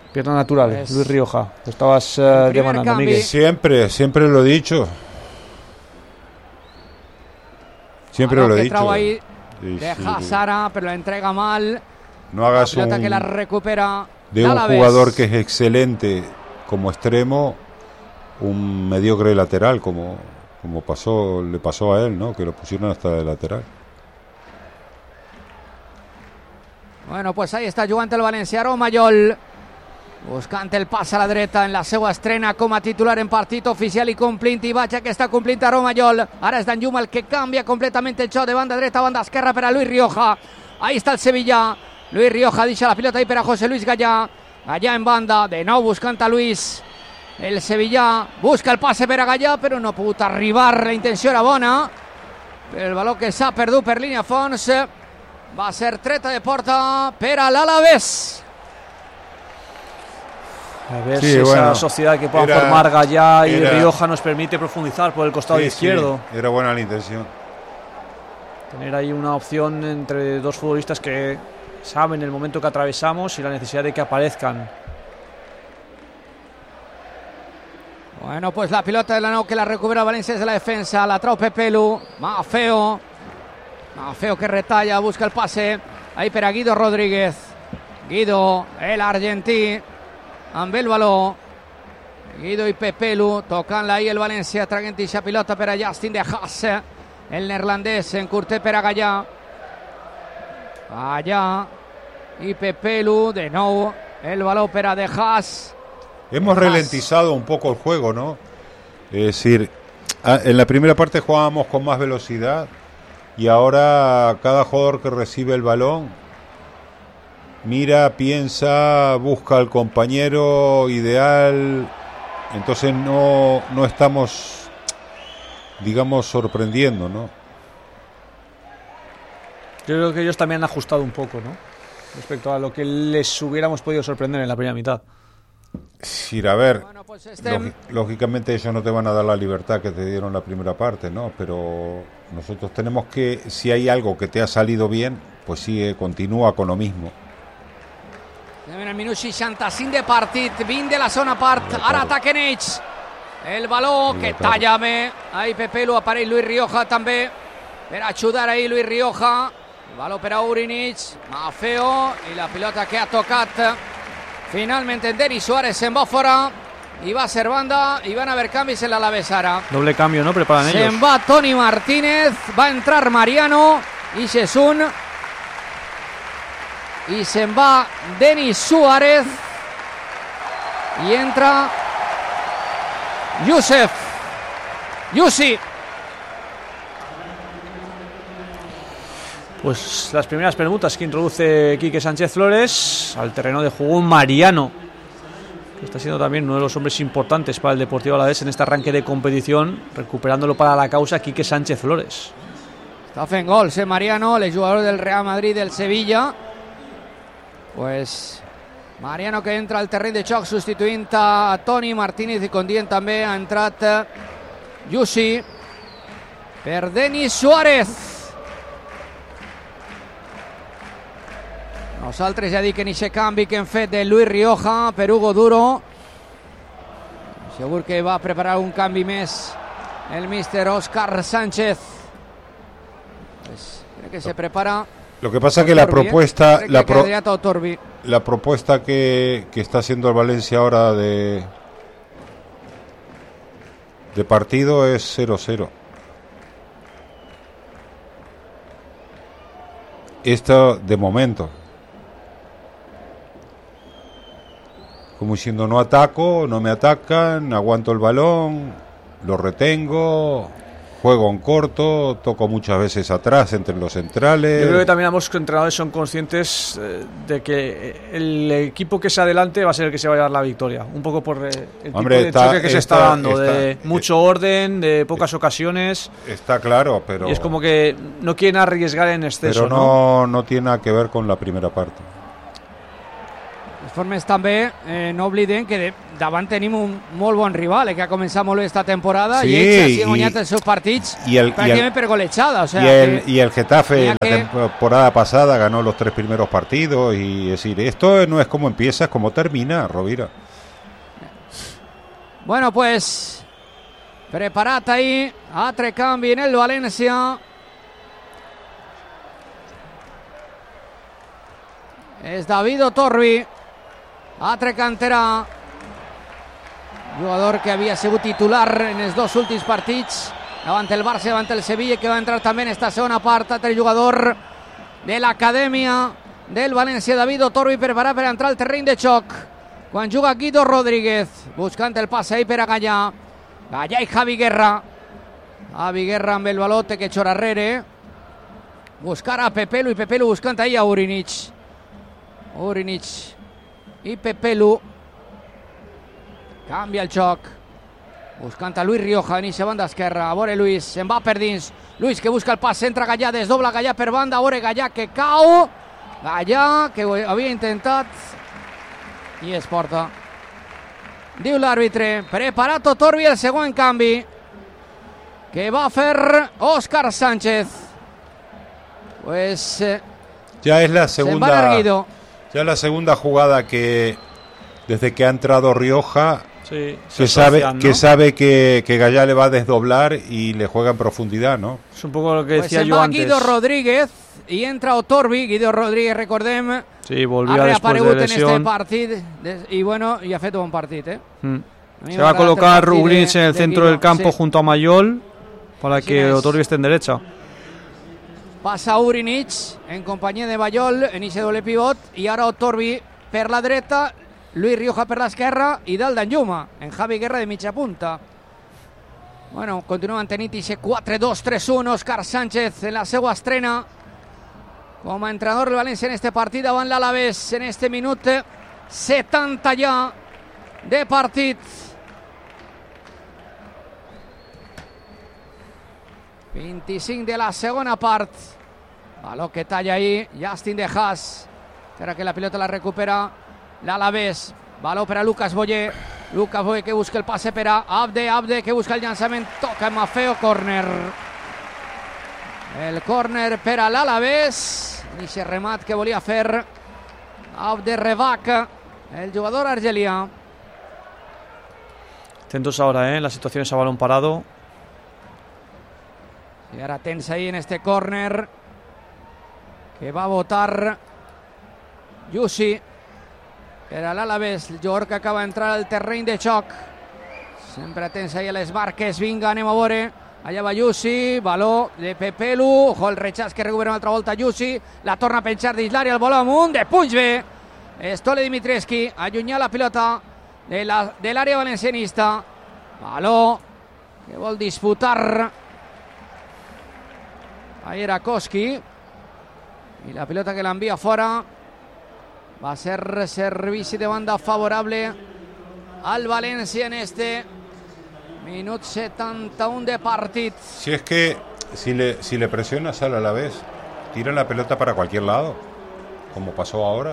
Piernas naturales, Luis Rioja. Lo estabas demandando, Miguel. Siempre lo he dicho. Siempre lo he dicho. Ahí deja Sara, pero la entrega mal. No hagas la pelota que la recupera de un jugador que es excelente como extremo, un mediocre lateral, como le pasó a él, ¿no? Que lo pusieron hasta de lateral. Bueno, pues ahí está jugant el València, Romallol, buscant el pas a la dreta en la seva estrena com a titular en partit oficial i complint, i vaja que està complint a Romallol. Ara és Dan Llum el que canvia completament el xoc de banda dreta a banda esquerra per a Luis Rioja. Ahí está el Sevilla, Luis Rioja deixa la pilota ahí per a José Luis Gallà. Gallà en banda, de nou buscant a Luis. El Sevilla busca el passe per a Gallà, però no ha pogut arribar, la intenció era bona. El baló que s'ha perdut per línia fons. Va a ser treta de porta per a l'Alavés. A ver si esa sociedad que puedan formar Gallà y Rioja nos permite profundizar por el costado izquierdo. Sí, era buena la intención. Tener ahí una opción entre dos futbolistas que saben el momento que atravesamos y la necesidad de que aparezcan. Bueno, pues la pilota de la nou que la recupera València desde la defensa. La trau Pepelu. Maffeo que retalla, busca el pase ahí per a Guido Rodríguez. Guido, el argentí, amb el baló. Guido i Pepelu tocant-la ahí el València, traguent ixa pilota per a Justin de Haas, el neerlandès, encurté per a Gallà. Gallà i Pepelu, de nou el baló per a de Haas. Hemos ralentizado un poco el juego, ¿no? Es decir, en la primera parte jugábamos con más velocidad y ahora cada jugador que recibe el balón mira, piensa, busca al compañero ideal. Entonces no estamos, digamos, sorprendiendo, ¿no? Yo creo que ellos también han ajustado un poco, ¿no? Respecto a lo que les hubiéramos podido sorprender en la primera mitad. Sí, a ver, bueno, pues lógicamente ellos no te van a dar la libertad que te dieron la primera parte, ¿no? Pero nosotros tenemos que, si hay algo que te ha salido bien, pues sigue, continúa con lo mismo. En el minut 65 de partit, 20 de la zona part, ara ataquen ells. El baló que talla bé, ahí Pepelu, apareix Luis Rioja també, per ajudar ahí Luis Rioja. El baló per a Urinic, Maffeo, i la pilota que ha tocat finalmente Denis Suárez se'n va fora i va a ser banda i van a haver canvis en l'Alavés ara. Doble cambio, ¿no? Preparan ellos. Se'n va Toni Martínez, va a entrar Mariano i Jesún i se'n va Denis Suárez i entra Yusi. Pues las primeras preguntas que introduce Quique Sánchez Flores al terreno de juego, Mariano, que está siendo también uno de los hombres importantes para el Deportivo Alavés en este arranque de competición, recuperándolo para la causa Quique Sánchez Flores. Está fent gols, Mariano, el jugador del Real Madrid, del Sevilla. Pues Mariano que entra al terreny de xoc substituint a Toni Martínez, i com dient també ha entrat Yusi per Denis Suárez. Nosaltres ja dic que en aquest canvi que hem fet de Luis Rioja per Hugo Duro, segur que va preparar un canvi més el míster Óscar Sánchez. Pues crec que se prepara. Lo que pasa es que la propuesta que está haciendo el Valencia ahora de partido es 0-0. Esto de momento. Como diciendo, no ataco, no me atacan, aguanto el balón, lo retengo, juego en corto, toco muchas veces atrás entre los centrales. Yo creo que también ambos entrenadores son conscientes de que el equipo que se adelante va a ser el que se va a llevar la victoria. Un poco por el tipo de choque que se está dando, de mucho orden, de pocas ocasiones. Está claro, pero... Y es como que no quieren arriesgar en exceso. Pero no tiene nada que ver con la primera parte. les formes també no oblidem que davant tenim un molt bon rival que ha començat molt bé esta temporada i ells han guanyat els seus partits prácticamente per golejada. O sea, y el Getafe la temporada pasada ganó los 3 primeros partidos y es decir, esto no es como empieza, es como termina, Rovira. Bueno, pues preparat ahí, altre canvi en el València. És David Otorbi, altre canterà, jugador que havia sigut titular en els 2 últims partits, davant el Barça, davant el Sevilla, que va entrar també en esta segona part, altre jugador de l'acadèmia del València, David Otorbi, preparat per entrar al terreny de xoc, quan juga Guido Rodríguez, buscant el passe ahí per a Gallà, Gallà i Javi Guerra, Javi Guerra amb el balote que xora arrere, buscar a Pepelu, i Pepelu buscant ahí a Urinic i Pepelu, canvia el xoc, buscant a Luis Rioja en eixa banda esquerra, a veure Luis, se'n va per dins, Luis que busca el pas, entra Gallà, desdobla Gallà per banda, a veure Gallà que cau, Gallà que ho havia intentat i es porta. Diu l'àrbitre, preparat Otorbi, el segon canvi que va a fer Óscar Sánchez. Pues ya es la segunda jugada que desde que ha entrado Rioja que sabe que Gallá le va a desdoblar y le juega en profundidad, ¿no? Es un poco lo que decía yo antes. Guido Rodríguez y entra Otorbi. Guido Rodríguez, recordem, sí, volvió después de lesión en este partit y bueno, y ha fet un buen partido. Se va a colocar Urinic en el centro del campo junto a Mayol para que Otorbi esté en derecha. Passa Urinic en companyia de Mayol en ese doble pivot i ara Otorbi per la dreta, Luis Rioja per l'esquerra i dalt Danjuma en Javi Guerra de mitja punta. Bueno, continua mantenint ese 4-2-3-1 Óscar Sánchez en la seva estrena com a entrenador del València en este partit davant l'Alavés en este minut 70 ja de partit. 25 de la segona part. Baló que talla ahí Justin de Haas. Espera que la pilota la recupera l'Alavés. Baló per a Lucas Boyer. Lucas Boyer que busca el passe per a Abde que busca el llançament. Toca Mafeo, córner. El córner per a l'Alavés. I ese remat que volia fer Abde Rebac, el jugador argelià. Atentos ahora, las situaciones a balón parado. Y ahora tensa ahí en este córner que va a votar Yusi. Era l'Alavés, el jugador que acaba d'entrar al terreny de xoc. Sempre tensa ahí a les barques. Vinga, anem a veure. Allà va Yusi, baló de Pepelu. Ojo el rechaç que recupera una altra volta Yusi. La torna a penjar dins l'àrea, el baló amunt de Puigbe. Stole Dimitrescu, allunyar la pilota de l'àrea valencianista. Baló que vol disputar ahí era Koski y la pelota que la envía fuera va a ser servici de banda favorable al València en este minut 71 de partit. Si es que si le presionas al Alavés, tira la pelota para cualquier lado, como pasó ahora.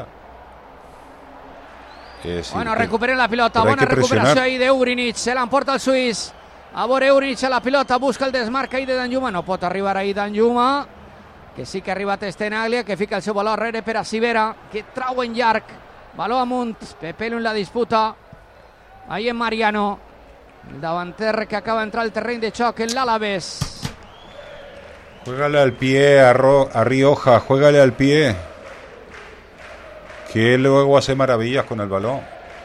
Bueno, recuperen la pilota, bona recuperació ahí de Urinic, se l'emporta el suís. A veure Urinic a la pilota, busca el desmarca ahí de Danjuma, no pot arribar ahí Danjuma, que sí que ha arribat Stenaglia, que fica el seu baló arrere per a Sivera, que trau en llarg, baló amunt, Pepelu en la disputa, ahí en Mariano, el davanter que acaba d'entrar al terreny de xoc en l'Alavés. Juégale al pie a Rioja, juégale al pie, que él luego hace maravillas con el balón.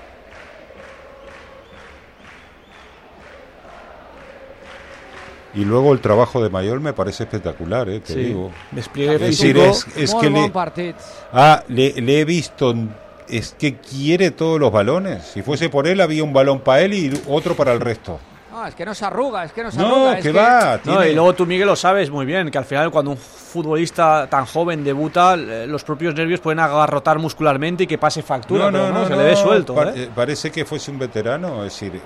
Y luego el trabajo de Mayol me parece espectacular, te digo. Despliegue físico. Es que le he visto, es que quiere todos los balones. Si fuese por él, había un balón para él y otro para el resto. No, es que no se arruga, No, que va. No, y luego tú, Miguel, lo sabes muy bien, que al final cuando un futbolista tan joven debuta, los propios nervios pueden agarrotar muscularmente y que pase factura. No, se le ve suelto. Parece que fuese un veterano, es decir,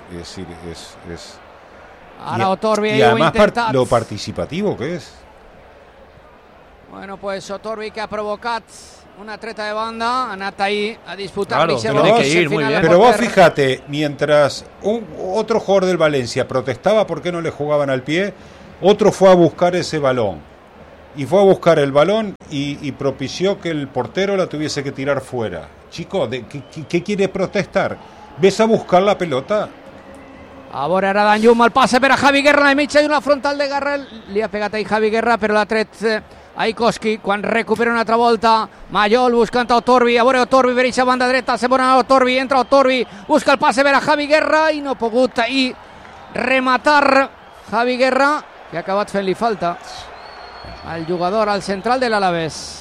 Ahora Otorbi y además lo participativo que es. Bueno, pues Otorbi que ha provocat una treta de banda, ha anat ahí a disputar. Claro, tiene que ir muy bien. Pero vos fíjate, mientras otro jugador del Valencia protestaba por qué no le jugaban al pie, otro fue a buscar ese balón. Y fue a buscar el balón y propició que el portero la tuviese que tirar fuera. Chico, ¿qué quiere protestar? ¿Ves a buscar la pelota? Ahora era Danjum, el passe per a Javi Guerra, de mitja i una frontal de Guerra, li ha pegat ahí Javi Guerra, però l'ha tret Aikoski, quan recupera una altra volta, Mayol buscant a Otorbi, a veure Otorbi per eixa banda dreta, se bona Otorbi, entra Otorbi, busca el passe per a Javi Guerra i no ha pogut ahir rematar Javi Guerra, que ha acabat fent-li falta al jugador, al central del Alavés.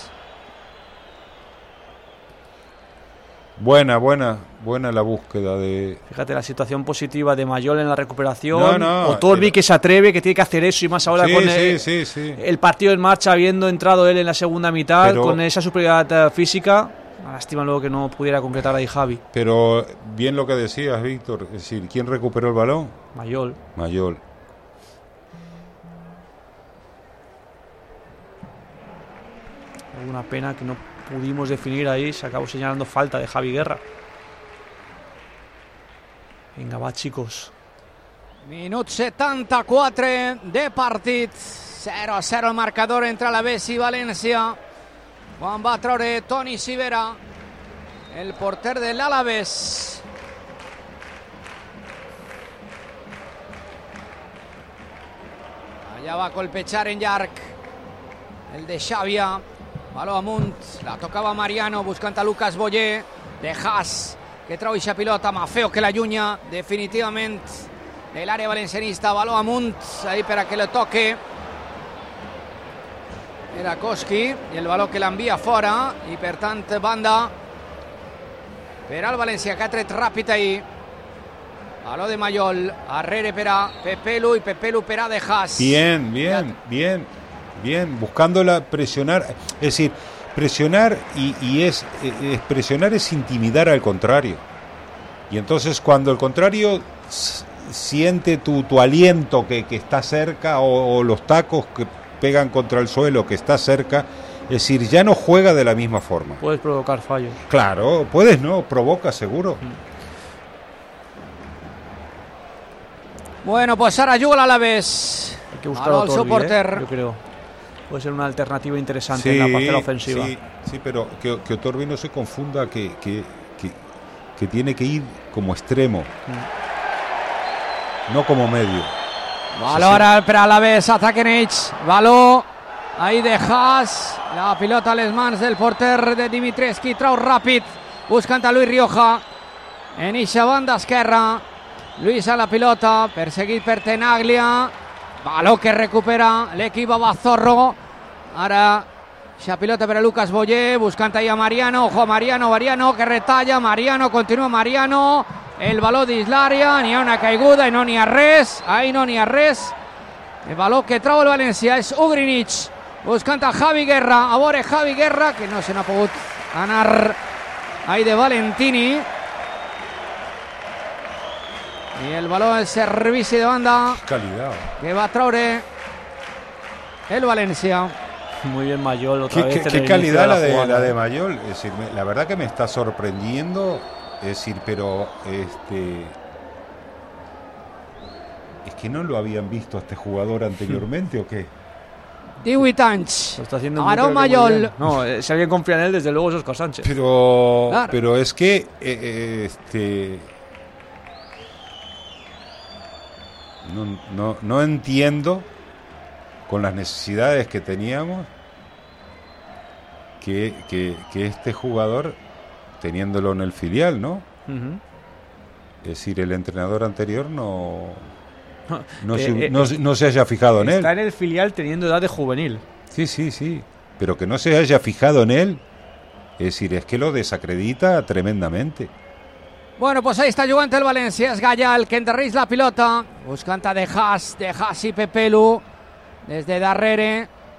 Buena la búsqueda de... Fíjate la situación positiva de Mayol en la recuperación. No, Otorbi que se atreve, que tiene que hacer eso y más ahora con sí. el partido en marcha, habiendo entrado él en la segunda mitad, Pero, con esa superioridad física. Lástima luego que no pudiera completar ahí Javi. Pero bien lo que decías, Víctor, es decir, ¿quién recuperó el balón? Mayol. Una pena que no pudimos definir ahí, se acabó señalando falta de Javi Guerra. Vinga, va, chicos. Minut 74 de partit. 0-0 el marcador entre Alavés i València. Quan va treure Toni Sivera, el porter de l'Alavés. Allà va colpejar en llarg el de Xàbia. Baló amunt, la tocava Mariano buscant a Lucas Boyer. De Haas, que trau eixa pilota, Mafeo que l'allunya definitivament de l'àrea valencianista. Baló amunt, ahí per a que le toque era Koski, i el baló que l'envia fora, i per tant banda per al València, que ha tret ràpid ahir. Baló de Mayol, arrere per a Pepelu, i Pepelu per a De Haas. Bien, buscándola presionar, es decir, presionar y presionar es intimidar al contrario. Y entonces cuando el contrario siente tu aliento que está cerca o los tacos que pegan contra el suelo que está cerca, es decir, ya no juega de la misma forma. Puedes provocar fallos. Claro, puedes, ¿no? Provoca seguro. Bueno, pues ara juga l'Alavés. Hay que buscar a Otorbi, yo creo. Puede ser una alternativa interesante en la parcela ofensiva. Sí, pero que Otorbi no se confunda que tiene que ir como extremo, no como medio. Baló ara per a l'Alavés, ataquen ells. Baló ahí de Haas. La pilota a les mans del porter de Dimitrescu. Trau ràpid, buscant a Luis Rioja en eixa banda esquerra. Luis a la pilota, perseguit per Tenaglia. Baló que recupera l'equip a Bazorro. Ara eixa pilota per a Lucas Boyer, buscant ahí a Mariano. Ojo a Mariano que retalla. Mariano, continua Mariano. El baló dins l'àrea, n'hi ha una caiguda i no n'hi ha res. Ahí no n'hi ha res. El baló que trau el València és Ugrinic, buscant a Javi Guerra. A veure Javi Guerra, que no se n'ha pogut anar ahí de Valentini. Y el balón del servicio de banda. Calidad. Que va a traure el Valencia. Muy bien Mayol otra vez. Qué calidad la de Mayol. Es decir, la verdad que me está sorprendiendo. Es decir, pero es que no lo habían visto a este jugador anteriormente o qué. 18 anys. Lo está haciendo Aaron Mayol. No, si alguien confía en él, desde luego es Óscar Sánchez. Pero es que no entiendo, con las necesidades que teníamos, que este jugador, teniéndolo en el filial, ¿no? Es decir, el entrenador anterior no se haya fijado en él. Está en el filial teniendo edad de juvenil. Sí, pero que no se haya fijado en él, es decir, es que lo desacredita tremendamente. Bueno, pues ahí está jugant el València. És Gaya el que endarrereix la pilota, buscant a De Haas i Pepelu des de darrere.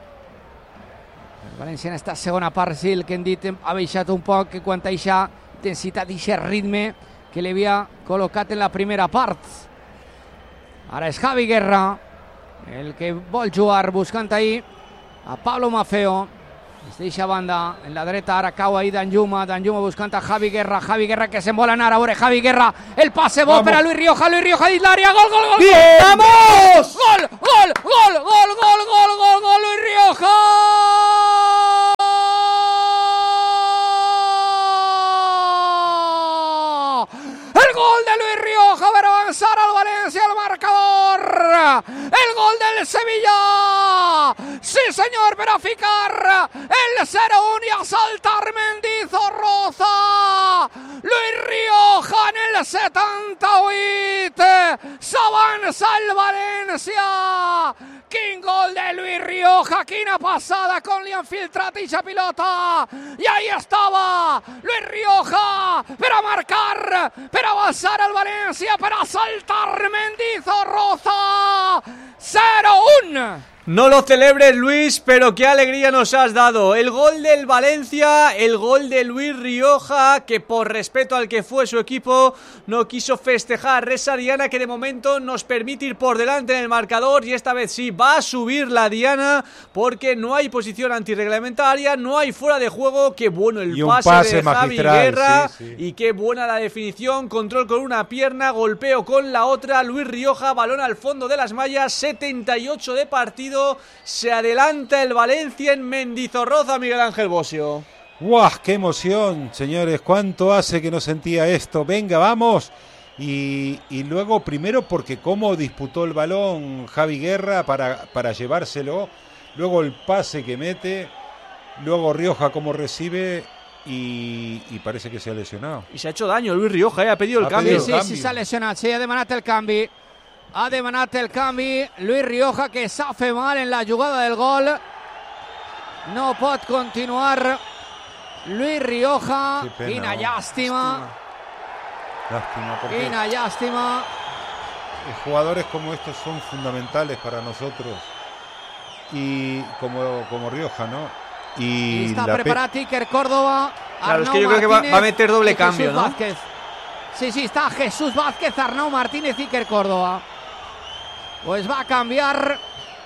El València en esta segona part, sí, el que hem dit ha baixat un poc que quant a aquesta intensitat, aquest ritme que li havia col·locat en la primera part. Ara és Javi Guerra el que vol jugar, buscant ahir a Pablo Mafeo. Es deixa banda, en la dreta ara cau ahí Danjuma buscant a Javi Guerra que s'envola en ara, Javi Guerra, el pase bo per a Luis Rioja dins l'àrea, gol! ¡Bien! ¡Vamos! ¡Gol! ¡Luis Rioja! El gol de Luis Rioja para avanzar al Valencia al marcador. El gol del Sevilla. Sí, señor, para ficar el 0-1 y a saltar Mendizorroza. Luis Rioja en el 78. S'avança el Valencia. Quin gol de Luis Rioja, quina passada com li han filtrat eixa pilota. I ahí estava Luis Rioja per a marcar, per a avançar el València, per a saltar Mendizorroza. 0-1. No lo celebres, Luis, pero qué alegría nos has dado. El gol del Valencia, el gol de Luis Rioja, que por respeto al que fue su equipo no quiso festejar. Esa diana que de momento nos permite ir por delante en el marcador, y esta vez sí va a subir la diana porque no hay posición antirreglamentaria, no hay fuera de juego. Qué bueno el pase de Javi Guerra, sí. Y qué buena la definición. Control con una pierna, golpeo con la otra. Luis Rioja, balón al fondo de las mallas, 78 de partido. Se adelanta el Valencia en Mendizorroza, Miguel Ángel Bosio. ¡Guau! ¡Qué emoción, señores! ¿Cuánto hace que no sentía esto? ¡Venga, vamos! Y luego, primero, porque cómo disputó el balón Javi Guerra para llevárselo. Luego el pase que mete. Luego Rioja cómo recibe. Y parece que se ha lesionado. Y se ha hecho daño Luis Rioja, ha pedido el cambio. Sí, se ha lesionado. Sí, ha demanat el canvi. Ha demanat el canvi Luis Rioja, que s'ha fet mal en la jugada del gol. No pot continuar Luis Rioja. Quina llàstima. Porque quina llàstima. Jugadores como estos son fundamentales para nosotros. Y como Rioja, ¿no? Y está preparat Iker Córdoba. Claro, es que yo creo que va a meter doble cambio, ¿no? Vázquez. Sí, está Jesús Vázquez, Arnau Martínez, Iker Córdoba. Pues va a cambiar.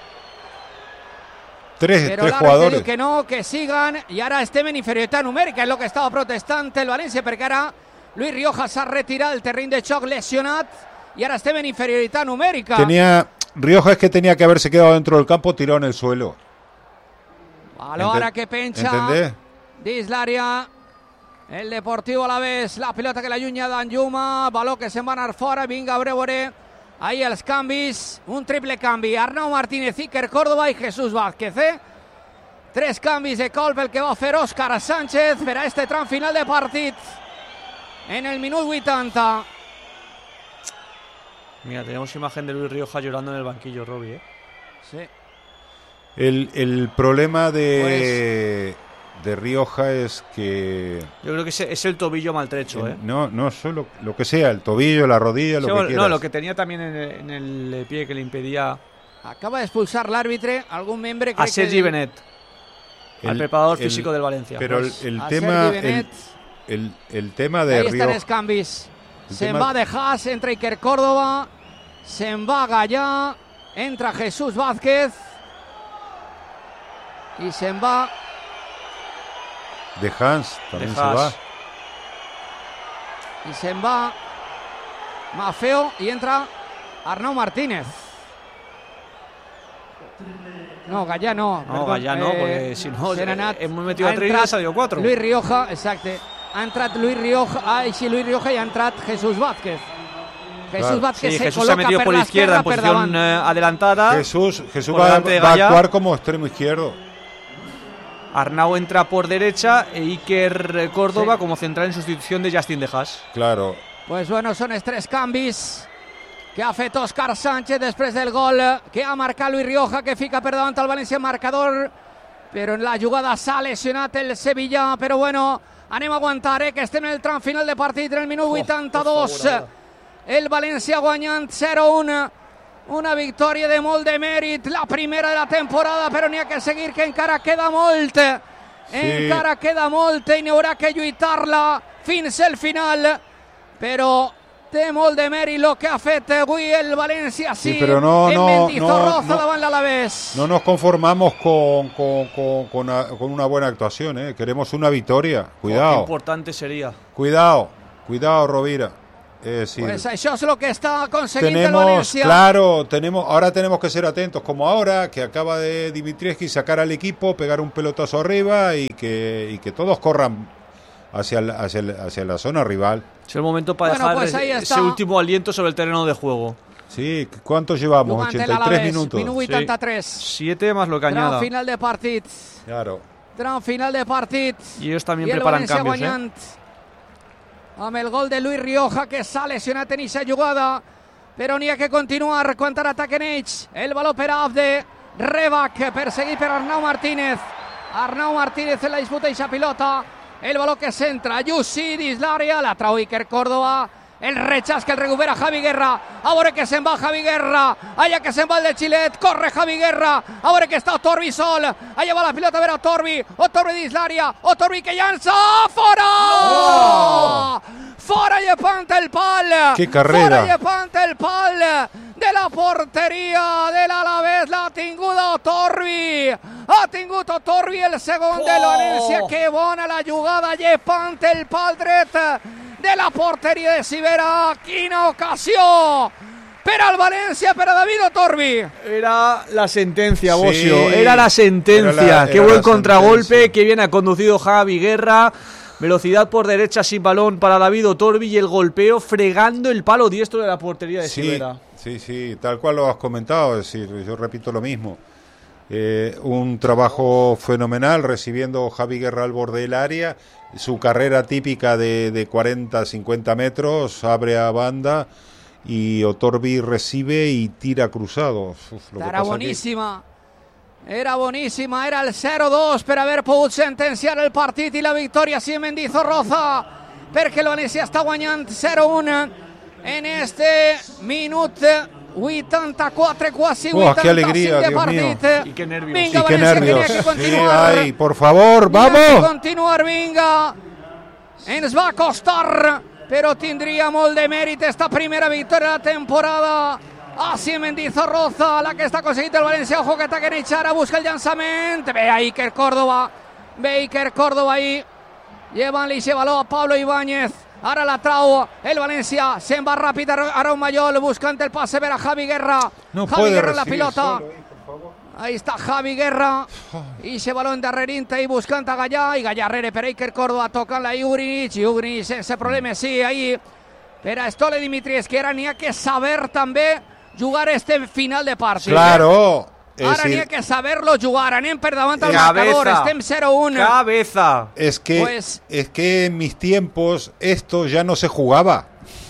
Tres jugadores. Diu que no, que sigan. I ara estem en inferioritat numèrica, és el que estava protestant el València, perquè ara Luis Rioja s'ha retirat del terreny de xoc lesionat y ahora estem en inferioritat numèrica. Rioja es que tenía que haberse quedado dentro del campo, tirado en el suelo. Ahora que pencha. ¿Entendés? Dins l'àrea. El Deportivo Alavés, la pilota que l'allunya Danjuma, baló que se'n va anar fora, vinga, a veure ahí els canvis, un triple canvi, Arnau Martínez, Iker Córdoba i Jesús Vázquez, Tres canvis de colp el que va fer Òscar Sánchez per a este tram final de partit en el minut 80. Mira, tenemos imagen de Luis Rioja llorando en el banquillo, Robbie, Sí. El problema de Rioja es que... Yo creo que es el tobillo maltrecho, No solo lo que sea, el tobillo, la rodilla, lo que quieras. No, lo que tenía también en el pie que le impedía... Acaba de expulsar l'àrbitre, algún membre... A Sergi Benet, al preparador físico del Valencia. Pero pues, el tema de Ahí Rioja... están els canvis. Se'n va de Haas, entra Iker Córdoba, se'n va Gallà, entra Jesús Vázquez y se'n va... De Hans también se va. Y se va Mafeo y entra Arnau Martínez. No, Gallà no. No, Gallà no, porque si no hemos metido a 3 y ha salido 4. Luis Rioja, exacte. Ha entrat Luis Rioja, Luis Rioja y ha entrat Jesús Vázquez. Jesús Vázquez se Jesús se ha metido por izquierda en posición adelantada. Jesús va a actuar como extremo izquierdo. Arnau entra por derecha e Iker Córdoba como central en sustitución de Justin de Haas. Claro. Pues bueno, son els tres canvis que ha fet Òscar Sánchez després del gol que ha marcat Luis Rioja, que fica per davant al València marcador, però en la jugada s'ha lesionat el Sevilla, però bueno, anem a aguantar, que estem en el tram final de partit, en el minut 82. El València guanyant 0-1. Una victòria de molt de mèrit, la primera de la temporada, però n'hi ha que seguir, que encara queda molt. Encara queda molt i n'hi haurà que lluitar-la fins al final. Però té molt de mèrit el que ha fet avui el València, sí, pero no, en Mendizorroza davant l'Alavés. No nos conformamos con una buena actuación, ¿eh? Queremos una victoria. Cuidado. Qué importante sería. Cuidado, Rovira. Pues això és el que està aconseguint el València. Claro, ahora tenemos que ser atentos, como ahora, que acaba de Dimitrievski sacar al equipo, pegar un pelotazo arriba y que todos corran hacia la zona rival. Es el momento para dejar pues ese último aliento sobre el terreno de juego. Sí, ¿cuánto llevamos? 83 minutos. Minut 83. Sí. 7 más lo que añada. Tram final de partit. Claro. Tram final de partit. Y ellos también preparan cambios, guanyant, amb el gol de Luis Rioja, que s'ha lesionat en aquesta jugada, però n'hi ha que continuar quan ara ataquen ells. El valor per Abde, Rebac, perseguit per Arnau Martínez. Arnau Martínez en la disputa d'aquesta pilota. El valor que centra Jussi dins l'àrea, la trau Iker Córdoba. El rechaç que el recupera Javi Guerra. A veure que se'n va Javi Guerra. Allà que se'n va el de Xilet. Corre Javi Guerra. A veure que està Otorbi sol. Allà va la pilota a veure Otorbi. Otorbi dins l'àrea. Otorbi que llança. Fora! Oh! Fora llepant el pal. ¡Qué carrera! Fora llepant el pal de la porteria de l'Alavés. L'ha tinguda Otorbi. Ha tingut Otorbi el segon del València. Que bona la jugada. Llepant el pal dret de la porteria de Sivera. Quina ocasió per al València, per a David Otorbi. Era la sentencia, Sí, Bosio. Era la sentencia. Qué buen contragolpe, qué bien ha conducido Javi Guerra. Velocidad por derecha sin balón para David Otorbi y el golpeo fregando el palo diestro de la portería de Sivera. Sí, tal cual lo has comentado. Es decir, yo repito lo mismo. Un trabajo fenomenal recibiendo Javi Guerra al borde del área. Su carrera típica de 40-50 metros, abre a banda y Otorbi recibe y tira cruzado. Era boníssima. Era boníssima, era el 0-2 per haver pogut sentenciar el partit i la victòria sí en Mendizorroza, perquè el València està guanyant 0-1 en este minut 84, quasi 85 qué alegría, de Dios partit. mío. Y qué nervios. Vinga, Y qué València, nervios. que Sí, continuar. ay, por favor, Vinga, que vamos. continuar, vinga. Ens va costar, però tindria molt de mèrit esta primera victòria de la temporada. Així Mendizorroza, la que està aconseguint el València. Ojo que ataquen Echara, busca el llançament. Ve a Iker Córdoba. Ahí. Llevan-li aquest valor a Pablo Ibáñez. Ara la trau el València. Se'n va ràpid Aaron Mayol buscant el passe per a Javi Guerra. No Javi puede Guerra en la recibir pilota. solo, por favor. Ahí está Javi Guerra. I aquest balón darrerint i buscant a Gallà. I Gallà rere per Iker Córdoba, tocant la Iugrinic. Iugrinic sense problemes, sí, ahí. Per a Stole Dimitrievski, ara n'hi ha que saber també jugar este final de partit. Claro. Ara n'hi ha que saber-lo jugar. Anem per davant al Cabeza. marcador. Estem 0-1. Cabeza. Es que, Pues- es que en mis tiempos esto ya no se jugaba.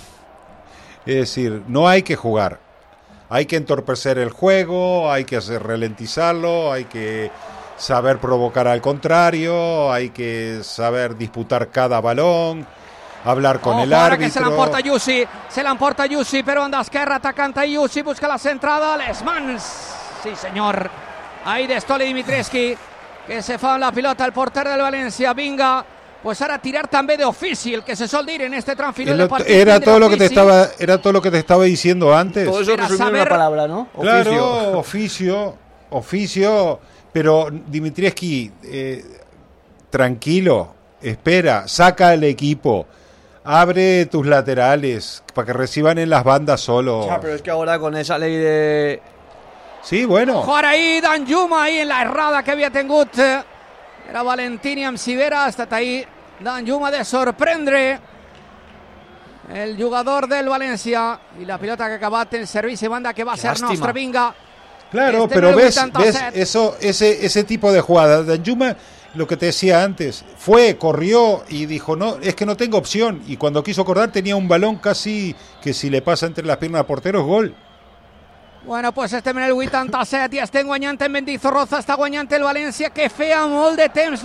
Es decir, no hay que jugar. Hay que entorpecer el juego, hay que ralentizarlo, hay que saber provocar al contrario, hay que saber disputar cada balón, hablar con el Ara que se árbitro. l'emporta Jussi per banda esquerra, atacant a Jussi, busca la centrada, les mans. Sí, senyor. Ahí de Stole Dimitrievski, que se fa amb la pilota el porter del València. Vinga, pues ara tirar també d'ofici, el que se sol dir en este tram final de partit. Era todo lo que te estaba diciendo antes. Todo eso Era resumido en saber- una palabra, ¿no? Claro, oficio, pero Dimitrievski, tranquilo, espera, saca al equipo, abre tus laterales para que reciban en las bandas solo. Ya, pero es que ahora con esa ley de... Sí, bueno. Jugar ahí, Danjuma, ahí en la errada que havia tingut. Era Valentini amb Sivera, ha estat ahí Danjuma de sorprendre el jugador del València. I la pilota que ha acabat en servici banda que va Qué ser lástima. nostra. Vinga. Claro, Este pero en el ves 87. eso, ese tipo de jugada. Danjuma, lo que te decía antes, corrió y dijo, no, es que no tengo opción. Y cuando quiso acordar tenía un balón casi que si le pasa entre las piernas al portero es gol. Bueno, pues estem en el 87 i estem guanyant en Mendizorroza, està guanyant el València, que feia molt de temps,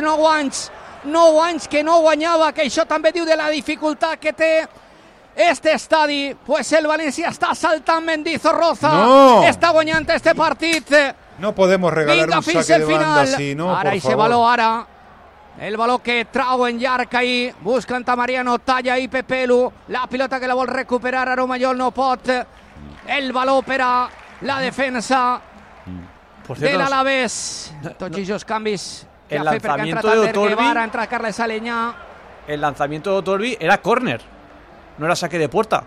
9 anys que no guanyava, que això també diu de la dificultat que té este estadi. Pues el València està saltant Mendizorroza, No. està guanyant este partit. No podemos regalar Vinga, un fins saque el de banda final. así, ¿no? Ara Por i se favor. valor, ara. El balón que trau en llarg ahí, busca Mariano, talla ahí Pepelu, la pilota que la vol recuperar a Romallol, no pot. El balón per a la defensa del Alavés. Tots aquests canvis que el ha fet perquè ha lanzamiento entrat de Ander Otorbi, Guevara, ha entrat Carles Aleñà. El lanzamiento de Otorbi era córner, no era saque de puerta.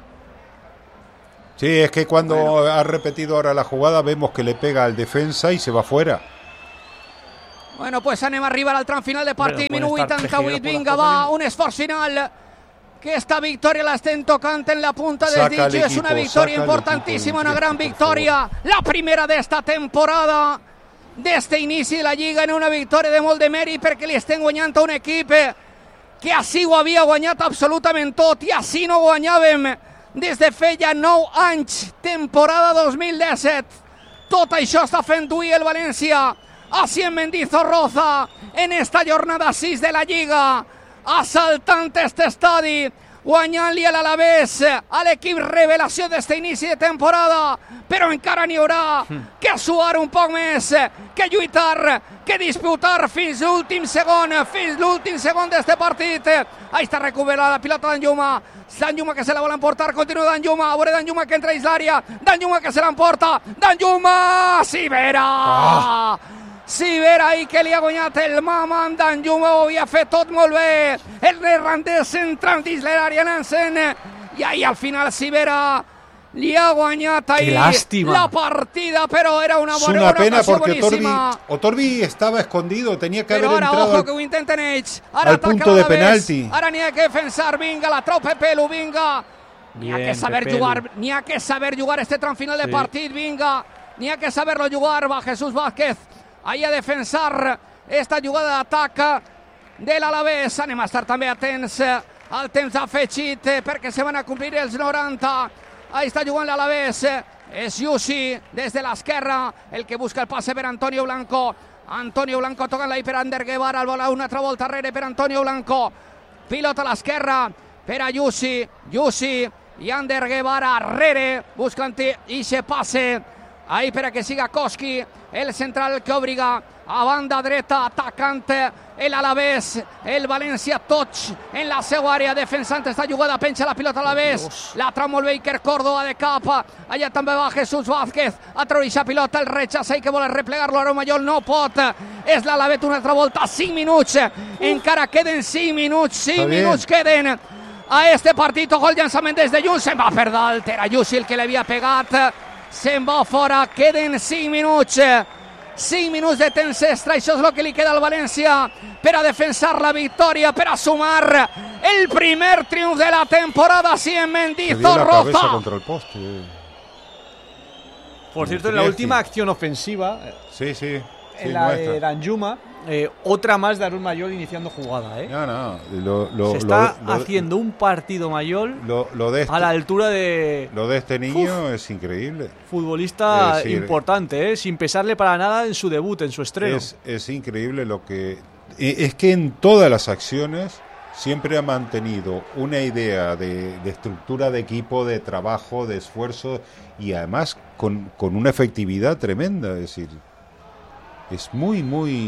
Sí, es que cuando ha repetido ahora la jugada vemos que le pega al defensa y se va fuera. Bueno, pues anem a arribar al tram final de partit, Bueno, minut pueden estar 88, tejidos por vinga, las va, cosas. un esforç final, que esta victòria l'estem tocant en la punta dels Saca dits, el és una equipo, victòria saca el importantíssima, equipo, una gran por victòria, la primera d'esta temporada, d'este inici de la Lliga, en una victòria de molt de mèrit, perquè li estem guanyant a un equip que així ho havia guanyat absolutament tot, i així no guanyàvem des de feia 9 anys, temporada 2017. Tot això està fent avui el València, així en Mendizorroza, en esta jornada 6 de la Lliga, assaltant este estadi, guanyant-li a l'Alavés, a l'equip revelació d'este inici de temporada, però encara n'hi haurà que suar un poc més, que lluitar, que disputar fins l'últim segon d'este partit. Ahí està recuperada la pilota d'Anjuma, Danjuma que se la vol emportar, continua Danjuma, a veure Danjuma que entra dins l'àrea, Danjuma que se l'emporta, Danjuma, Sivera! Sivera ahí que li ha guanyat el Maman, Danjuma ho havia fet tot molt bé, el neerlandès entrant dins l'àrea Nansen, i ahí al final Sivera li ha guanyat ahí la partida, però era una Es una pena porque boníssima. Otorbi estaba escondido, tenía que Però haber ara, entrado ojo, que ho intenten ells. Ara al ataca punto de l'Alavés. penalti. Ara n'hi ha que defensar, vinga, la trau Pepelu, vinga. N'hi ha Bien, que saber Pepelu. jugar, n'hi ha que saber jugar este tram final de Sí. partit, vinga. N'hi ha que saberlo jugar, va Jesús Vázquez. Ahí a defensar esta jugada d'atac de l'Alavés. Anem a estar també atents al temps afegit perquè se van a complir els 90. Ahí està jugant l'Alavés. És Yusi des de l'esquerra, el que busca el passe per Antonio Blanco. Antonio Blanco tocant ahí per Ander Guevara, el bola una altra volta darrere per Antonio Blanco. Pilota a l'esquerra per a Yusi i Ander Guevara arrere, buscant i se passe ahí per a que siga Koski, el central que obriga a banda dreta, atacant el Alavés, el València, tots en la seva àrea, defensant esta jugada, penja la pilota a l'Alavés, la trau molt bé Iker Córdoba de cap, allà també va Jesús Vázquez, a treure pilota, el rechaça i que vol replegar-lo, Romallol no pot, és l'Alavés una altra volta, 5 minuts, encara queden 5 minuts queden a este partit, ojo el llançament des de lluny, se'n va per dalt, era Yusi el que l'havia pegat, se'n va fora, queden 5 minuts, 5 minuts de temps extra, això és el que li queda al València per a defensar la victòria, per a sumar el primer triomf de la temporada, així en Se dio la Mendizorroza. cabeza contra el poste. Por cierto, en la última acción ofensiva, Sí, sí. en la de Danjuma, otra más de Arun Mayol iniciando jugada. No. Se está haciendo un partido Mayol Lo de este, a la altura de lo de este niño es increíble. futbolista Es decir, importante, sin pesarle para nada en su debut, en su estreno. Es increíble lo que... Es que en todas las acciones siempre ha mantenido una idea de estructura de equipo, de trabajo, de esfuerzo y además con una efectividad tremenda. Es decir, es muy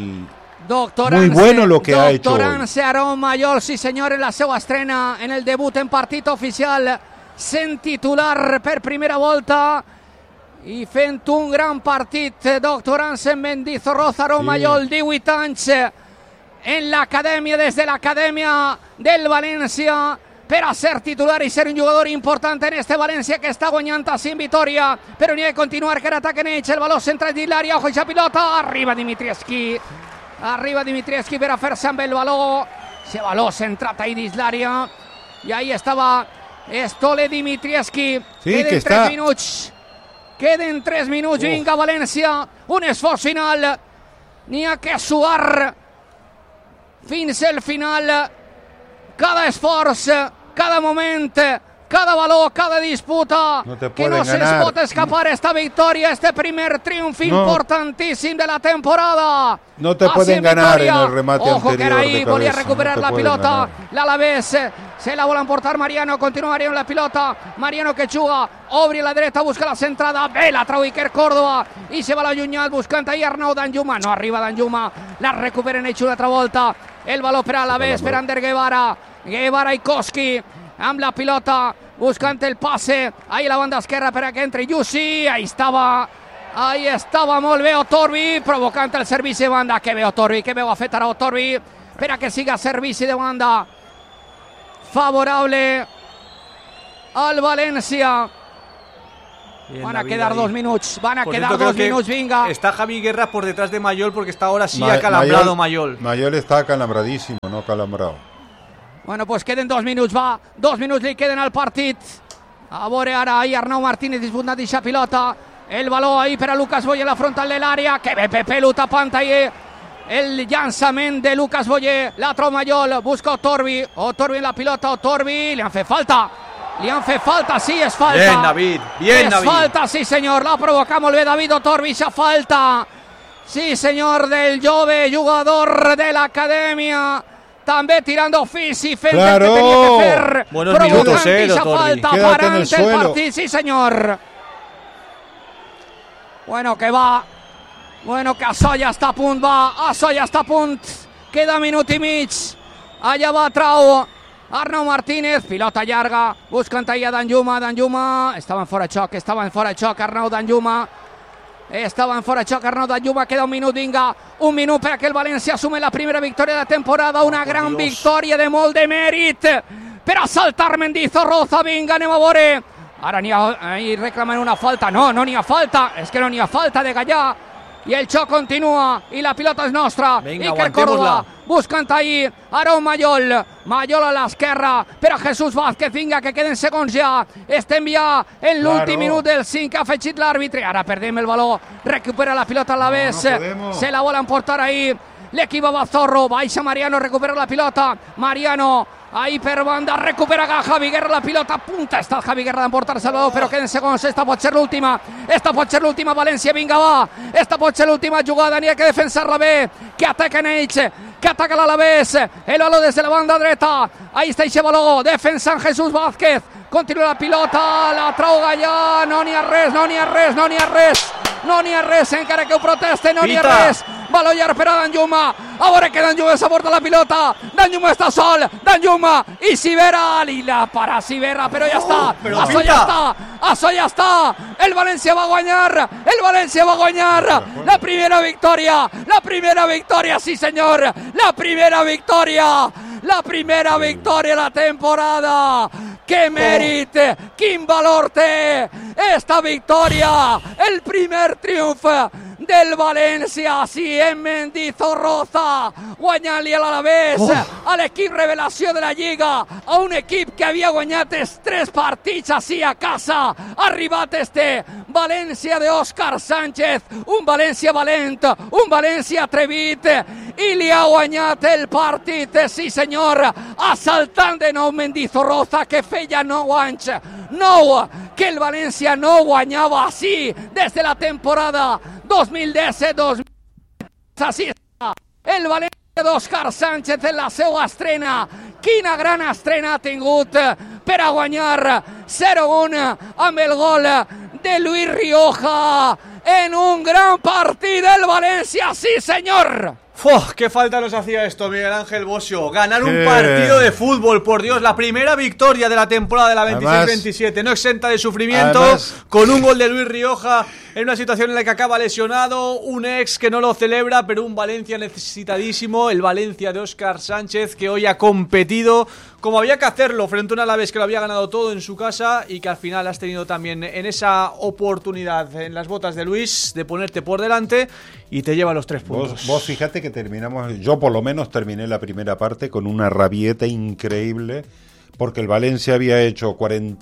bueno lo que ha hecho hoy. Doctorance Aarón Mayol, sí senyor, en la seva estrena en el debut en partit oficial, sent titular per primera volta i fent un gran partit. Doctorance en Mendizorroza, Aarón Mayol, 18 anys en l'acadèmia, des de l'acadèmia del València, per a ser titular i ser un jugador important en este València que està guanyant a 5 victòria, però n'hi ha de continuar, que ara ataquen ells, el baló centra dins l'àrea, ojo aquesta pilota, arriba Dimitrievski per a fer-se amb el baló, ese baló centrat ahí dins l'àrea, i ahí estava Stole Dimitrievski. Sí, Queden 3 minuts. Queden 3 minuts, vinga València, un esforç final, n'hi ha que suar fins al final, cada esforç, cada moment, cada valor, cada disputa, que no se'ns pot escapar esta victòria, este primer triomf importantíssim de la temporada. No te pueden ganar en el remate Ojo anterior que era ahí, de volia cabeza, recuperar no te la pueden pilota, ganar. l'Alavés se la vol emportar Mariano, continua Mariano la pilota, Mariano que juga, obri a la dreta, busca la centrada, bé la trau Iker Córdoba, i se va l'allunyat buscant ahí Arnau Danjuma, no arriba Danjuma, la recuperen ells una altra volta, El balón per Alavés, per Ander Guevara. Guevara i Koski amb la pilota, buscant el passe. Ahí la banda esquerra per a que entri Yussi. Ahí estava molt bé Otorbi, provocant el servici de banda. Que bé Otorbi, que bé ho ha fet ara Otorbi, per a que siga servici de banda favorable al València. Van a quedar 2 minuts. Vinga. Está Javi Guerra por detrás de Mayol porque está ahora sí acalambrado Mayol. Mayol está acalambradísimo, no calambrado. Bueno, pues queden 2 minuts, va. 2 minuts li queden al partit. A veure ara ahí Arnau Martínez disputant d'aquesta pilota. El baló ahí per a Lucas Boyer a la frontal de l'àrea. Que bé Pepelu tapant ahí el llançament de Lucas Boyer. La trau Mayol, busca Otorbi. Otorbi en la pilota, Otorbi. Li han fet falta, sí, és falta. Bien, David, David. Falta, sí, senyor. La provoca molt bé David Otorbi, esa falta. Sí, senyor, del jove jugador de l'acadèmia. També tirando fisi, fent el que tenia que fer. Buenos minutos, esa Otorbi. falta, parant el partit, sí, senyor. Bueno, que va. Bueno, que això ja està a punt, va. Això ja està a punt. Queda minut i mig. Allà va trau Arnau Martínez, pilota llarga, buscant ahí a Danjuma, estaven fora de xoc, Arnau Danjuma, queda un minut, vinga, un minut per a que el València assume la primera victòria de la temporada, una gran victòria de molt de mèrit, per a saltar Mendizorroza, vinga, anem a veure, ara ahí reclamen una falta, no n'hi ha falta, és que no n'hi ha falta de Gallà, i el xoc continua, i la pilota és nostra, Iker Córdoba, buscant ahí Aarón Mayol a l'esquerra per a Jesús Vázquez, vinga, que queden segons ja, estem ja en l'últim minut del 5 que ha afegit l'àrbitre, ara perdem el baló, recupera la pilota a l'Alavés, se la volen portar ahí l'equip Abazorro, baixa Mariano, recupera la pilota, Mariano ahí per banda, recupera Javi Guerra la pilota, a punta està el Javi Guerra d'emportar-se el baló, però queden segons, esta pot ser l'última, València, vinga va, esta pot ser l'última jugada, n'hi ha que defensar-la bé, que ataquen ells, que ataca l'Alavés, el baló des de la banda dreta, ahí està eixe baló, defensant Jesús Vázquez, continua la pilota, la trau Gallà, no n'hi ha res, encara que ho proteste, no n'hi ha res, baló llarg per a Danjuma, a veure que Danjuma s'aporta la pilota, Danjuma està sol, Danjuma i Sivera, li la para Sivera, però ja està, això ja està, el València va guanyar, la primera victòria, sí senyor, la primera victòria de la temporada, que mèrit, quin valor té esta victòria, el primer triomf del València, sí, en Mendizorroza, guanyant-li a l'Alavés, a l'equip revelació de la Lliga, a un equip que havia guanyat els 3 partits així a casa, ha arribat este València d'Òscar Sánchez, un València valent, un València atrevit, i li ha guanyat el partit, sí senyor, assaltant de nou Mendizorroza, que feia 9 anys, que el València no guanyava així des de la temporada 2017-2018. Així està el València d'Òscar Sánchez en la seva estrena. Quina gran estrena ha tingut per a guanyar 0-1 amb el gol de Luis Rioja en un gran partit del València, sí senyor. ¡Qué falta nos hacía esto, Miguel Ángel Bosio! Ganar un partido de fútbol, por Dios, la primera victoria de la temporada de la 26-27, no exenta de sufrimiento, con un gol de Luis Rioja en una situación en la que acaba lesionado, un ex que no lo celebra, pero un Valencia necesitadísimo, el Valencia de Óscar Sánchez, que hoy ha competido como había que hacerlo frente a un Alavés que lo había ganado todo en su casa y que al final has tenido también en esa oportunidad en las botas de Luis de ponerte por delante y te lleva los 3 puntos. Vos fíjate que terminamos, yo por lo menos terminé la primera parte con una rabieta increíble, porque el Valencia había hecho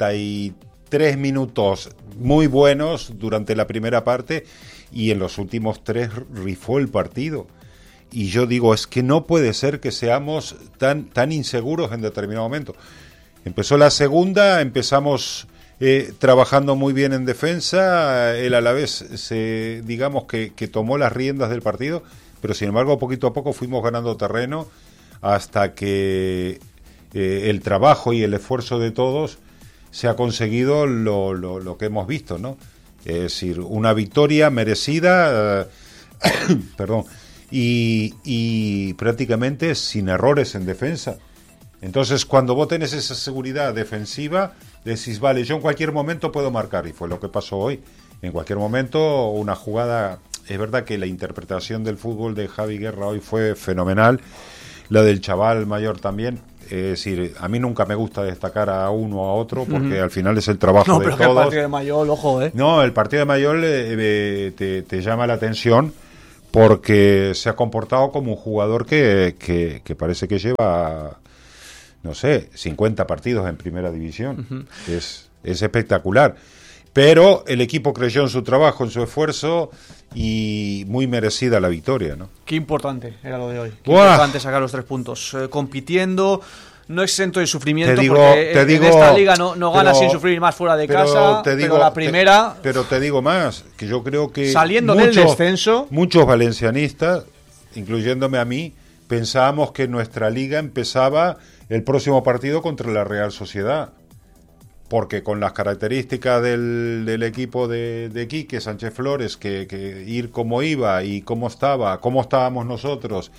43 minutos muy buenos durante la primera parte y en los últimos 3 rifó el partido. Y yo digo, es que no puede ser que seamos tan inseguros en determinado momento. Empezó la segunda, empezamos trabajando muy bien en defensa, el Alavés digamos que tomó las riendas del partido, pero sin embargo poquito a poco fuimos ganando terreno hasta que el trabajo y el esfuerzo de todos se ha conseguido lo que hemos visto, ¿no? Es decir, una victoria merecida, perdón, y prácticamente sin errores en defensa. Entonces, cuando vos tenés esa seguridad defensiva, decís, vale, yo en cualquier momento puedo marcar, y fue lo que pasó hoy. En cualquier momento, una jugada... Es verdad que la interpretación del fútbol de Javi Guerra hoy fue fenomenal, la del chaval mayor también. Es decir, a mí nunca me gusta destacar a uno o a otro, porque al final es el trabajo de todos. El partido de Mayol, ojo, No, el partido de Mayol te llama la atención, porque se ha comportado como un jugador que parece que lleva... no sé, 50 partidos en primera división. Es espectacular. Pero el equipo creyó en su trabajo, en su esfuerzo, y muy merecida la victoria, ¿no? Qué importante era lo de hoy. Qué importante sacar los 3 puntos. Compitiendo, no exento de sufrimiento, porque en esta liga no gana sin sufrir más fuera de casa, pero la primera... Pero te digo más, que yo creo que... Saliendo del descenso... Muchos valencianistas, incluyéndome a mí, pensábamos que nuestra liga empezaba el próximo partido contra la Real Sociedad, porque con las características del equipo de Quique Sánchez Flores, que ir como iba y cómo estábamos nosotros,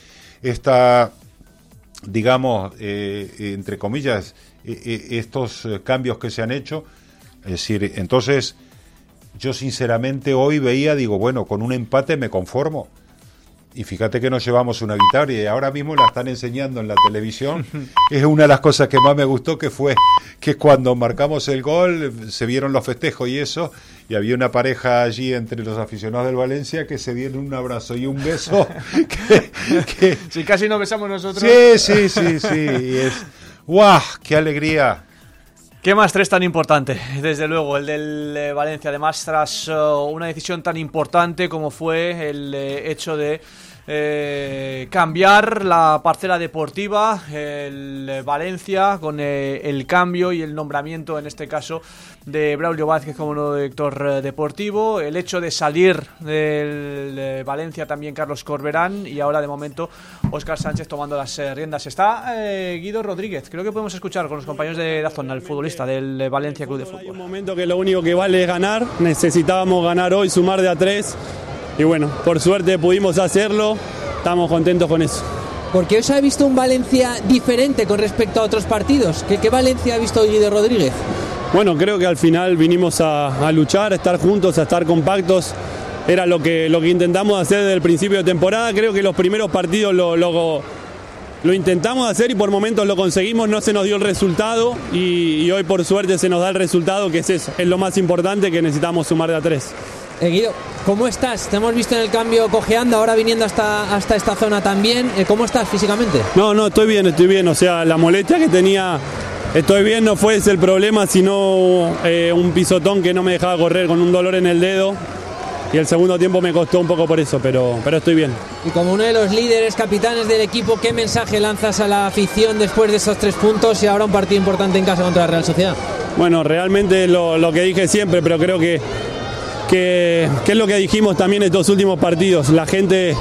digamos, entre comillas, estos cambios que se han hecho, es decir, entonces yo sinceramente hoy digo, bueno, con un empate me conformo. Y fíjate que nos llevamos una victoria y ahora mismo la están enseñando en la televisión. Es una de las cosas que más me gustó, que fue que cuando marcamos el gol se vieron los festejos y eso, y había una pareja allí entre los aficionados del Valencia que se dieron un abrazo y un beso. Si casi nos besamos nosotros. Sí. Y es, ¡guau! ¡Qué alegría! ¿Qué más 3 tan importante? Desde luego, el del Valencia. Además, tras una decisión tan importante como fue el hecho de cambiar la parcela deportiva, el Valencia, con el cambio y el nombramiento, en este caso, de Braulio Vázquez como nuevo director deportivo, el hecho de salir del Valencia también Carlos Corberán, y ahora de momento Óscar Sánchez tomando las riendas. Está Guido Rodríguez, creo que podemos escuchar con los compañeros de Dazón, al futbolista del Valencia Club de Fútbol. Hay un momento que lo único que vale es ganar, necesitábamos ganar hoy, sumar de a 3, y bueno, por suerte pudimos hacerlo, estamos contentos con eso. Porque hoy se ha visto un Valencia diferente con respecto a otros partidos. ¿Qué Valencia ha visto hoy Guido Rodríguez? Bueno, creo que al final vinimos a luchar, a estar juntos, a estar compactos. Era lo que intentamos hacer desde el principio de temporada. Creo que los primeros partidos lo intentamos hacer y por momentos lo conseguimos, no se nos dio el resultado y hoy por suerte se nos da el resultado, que es eso, es lo más importante, que necesitamos sumar de a 3. Guido, ¿cómo estás? Te hemos visto en el cambio cojeando, ahora viniendo hasta esta zona también. ¿Cómo estás físicamente? No, estoy bien, o sea, la molestia que tenía, estoy bien, no fue ese el problema, sino un pisotón que no me dejaba correr con un dolor en el dedo. Y el segundo tiempo me costó un poco por eso, pero estoy bien. Y como uno de los líderes, capitanes del equipo, ¿qué mensaje lanzas a la afición después de esos 3 puntos y ahora un partido importante en casa contra la Real Sociedad? Bueno, realmente lo que dije siempre, pero creo que es lo que dijimos también estos últimos partidos. La gente,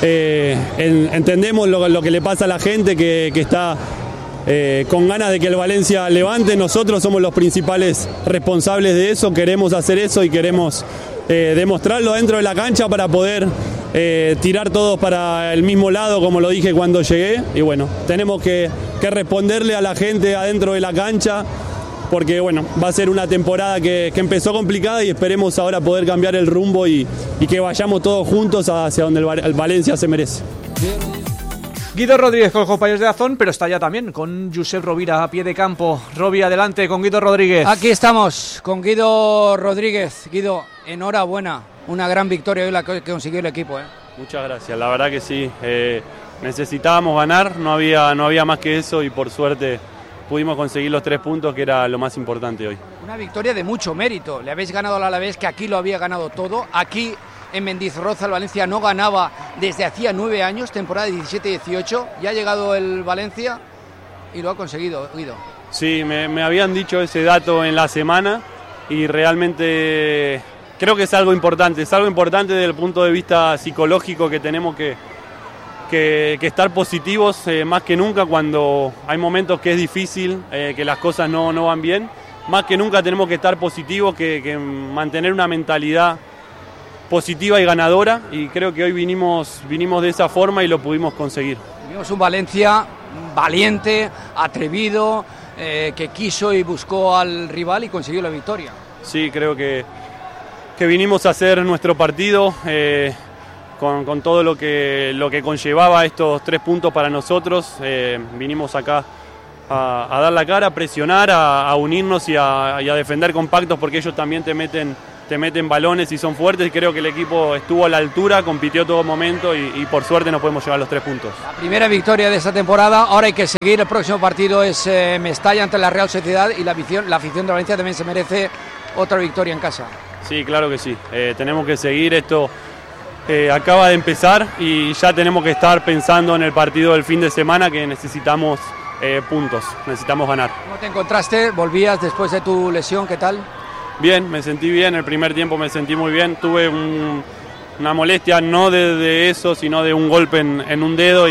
entendemos lo que le pasa a la gente, que está con ganas de que el Valencia levante. Nosotros somos los principales responsables de eso, queremos hacer eso y queremos demostrarlo dentro de la cancha para poder tirar todos para el mismo lado, como lo dije cuando llegué. Y bueno, tenemos que responderle a la gente adentro de la cancha, porque bueno, va a ser una temporada que empezó complicada y esperemos ahora poder cambiar el rumbo y que vayamos todos juntos hacia donde el Valencia se merece. Guido Rodríguez con los compañeros de Dazón, pero está ya también con Josep Rovira a pie de campo. Robi, adelante con Guido Rodríguez. Aquí estamos con Guido Rodríguez. Guido, enhorabuena, una gran victoria hoy la que consiguió el equipo. Muchas gracias, la verdad que sí, necesitábamos ganar, no había más que eso y por suerte pudimos conseguir los 3 puntos, que era lo más importante hoy. Una victoria de mucho mérito, le habéis ganado al Alavés, que aquí lo había ganado todo, aquí en Mendizorroza el Valencia no ganaba desde hacía 9 años, temporada 17-18, ya ha llegado el Valencia y lo ha conseguido, Guido. Sí, me habían dicho ese dato en la semana y realmente creo que es algo importante desde el punto de vista psicológico, que tenemos que estar positivos más que nunca cuando hay momentos que es difícil, que las cosas no van bien. Más que nunca tenemos que estar positivos, que mantener una mentalidad positiva y ganadora, y creo que hoy vinimos de esa forma y lo pudimos conseguir. Vimos un Valencia valiente, atrevido, que quiso y buscó al rival y consiguió la victoria. Sí, creo que vinimos a hacer nuestro partido con todo lo que conllevaba estos 3 puntos para nosotros. Vinimos acá a dar la cara, a presionar, a unirnos y a defender compactos, porque ellos también te meten balones y son fuertes, y creo que el equipo estuvo a la altura, compitió todo momento y por suerte nos podemos llevar los 3 puntos. La primera victoria de esta temporada, ahora hay que seguir, el próximo partido es Mestalla ante la Real Sociedad, y la afición de Valencia también se merece otra victoria en casa. Sí, claro que sí, tenemos que seguir, esto acaba de empezar y ya tenemos que estar pensando en el partido del fin de semana, que necesitamos puntos, necesitamos ganar. ¿Cómo te encontraste? ¿Volvías después de tu lesión? ¿Qué tal? Bien, me sentí bien, el primer tiempo me sentí muy bien, tuve una molestia no de eso, sino de un golpe en un dedo, y